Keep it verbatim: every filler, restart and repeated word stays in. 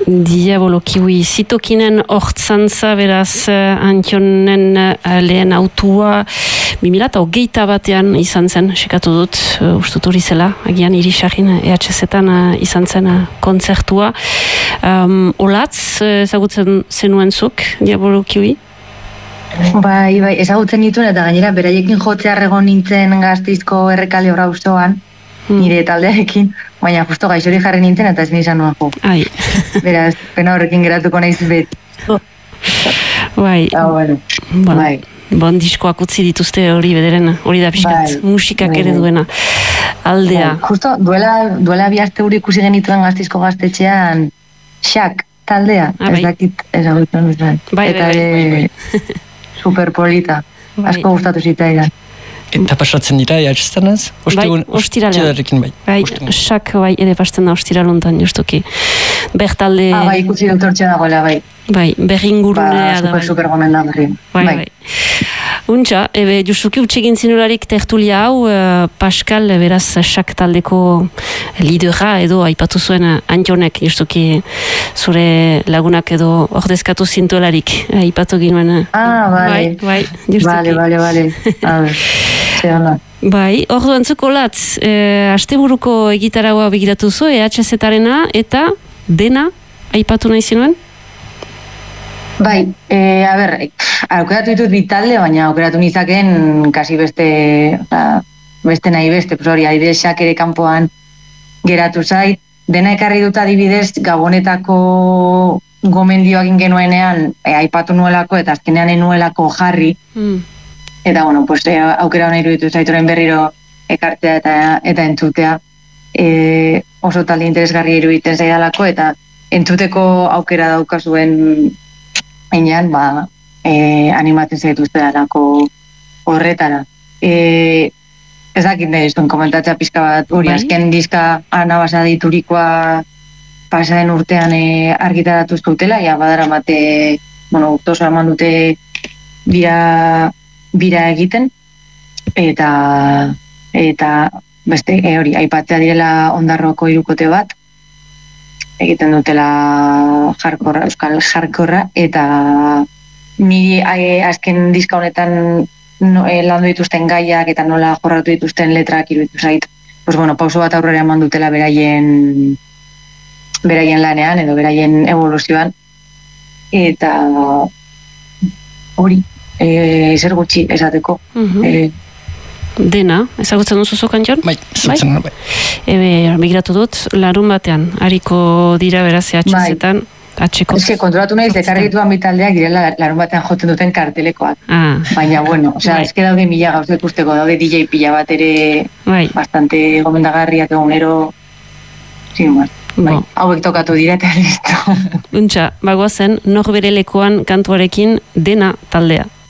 Diabolo kiwi, zitokinen hortzantza beraz Antionen lehen autua bimila eta hogeita batean izan zen, sekatu dut, uh, ustut hori zela, agian Irisarin E H Z-etan uh, izan zen uh, kontzertua. Um, Olatz, ezagutzen zenuen zuk, Diabolo kiwi? Bai, bai, ezagutzen dituen eta gainera beraiekin jotzear egon nintzen Gasteizko errekale horra ustoan, hmm. nire taldearekin, baina justo gaixori jarri nintzen eta ez nizan nuen jo. Ai. Beraz, pena horrekin geratuko naiz beti. Bai. Ah, bueno. Bon, bai. Bon diskoak utzi dituzte hori bederen, hori da pixkat, bai. Musikak bai, ere duena. Aldea. Bai. Justo, duela, duela bi aste hori ikusi genituen Gasteizko gaztetxean, Xak taldea, ah, bai. Ez dakit ezagutzen duten. Bai, eta bai, bai, bai. Superpolita, bai. Asko gustatu zitaidan. Eta pasatzen dira, jartzen ez? Bai, ostiralean. Bai, bai, sak bai, ere pasten da ostiraluntan justuki. Bertalde... Ah, bai, ikusi dut hortxe dagoela, bai. Bai, berringurunea da. Ba, super, super gomen da berri. Bai, bai. Untxa, ebe, justuki utxegin zinularik tertulia hau, uh, Pascal, beraz, sak taldeko lidera edo aipatu zuen Antionek, justuki zure lagunak edo ordezkatu zintuelarik, aipatu ginuen. Ah, bale. Bai, bai, justuki. Bale, bale, bale. A ver. Bai, ordu antzuko latz, e, asteburuko egitaragoa begiratu zu, E H Z-arena eta dena aipatu nahi zinuen? Bai, e, a ber, aukeratu ditut bitalde, baina aukeratu nizaken kasi beste, oza, beste nahi beste, pues hori, adibidez ere kanpoan geratu zait, dena ekarri dut adibidez Gabonetako gomendioak ingenuenean e, aipatu nuelako eta azkenean enuelako jarri, mm. Eta, bueno, pues, e, aukera hona iruditu zaitoren berriro ekartzea eta, eta entzutea. E, oso talde interesgarri iruditzen zaidalako, eta entzuteko aukera daukazuen einean, ba, e, animatzen zaituzte dalako horretara. E, ez dakit nahi, zuen komentatzea pizka bat, hori, azken diska anabasa diturikoa pasaren urtean e, argitaratu zutela, ja, badara mate, bueno, toso eman dute bira... bira egiten, eta eta beste e, hori, aipatzea direla Ondarroko hirukote bat, egiten dutela jarkorra, euskal jarkorra, eta niri e, azken diska honetan no, e, landu dituzten gaiak eta nola jorratu dituzten letrak iruditu zait. Pues bueno, pauso bat aurrera eman dutela beraien beraien lanean edo beraien evoluzioan, eta hori, E, zer gutxi esateko. Uh-huh. e, Dena, ezagutzen duzu zokan Jon? Bai, ezagutzen bai. Ebe, begiratu dut, larun batean, hariko dira beraz E H Z-etan, atxeko. Ez que kontrolatu nahiz, dekarri dituan bitaldeak girela larun batean jotzen duten kartelekoak. Ah. Baina, bueno, osea, bai. Ez que daude mila gauzak ikusteko, daude D J pila bat ere bai. Bastante gomendagarriak egunero, sin más. Bai, bo. Hauek tokatu dira eta listo. Untxa, bagoazen, nor bere lekuan kantuarekin dena taldea.